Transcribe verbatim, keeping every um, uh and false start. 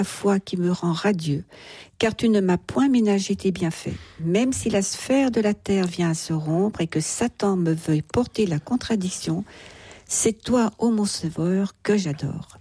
la foi qui me rend radieux, car tu ne m'as point ménagé tes bienfaits. Même si la sphère de la terre vient à se rompre et que Satan me veuille porter la contradiction, c'est toi, ô mon Sauveur, que j'adore.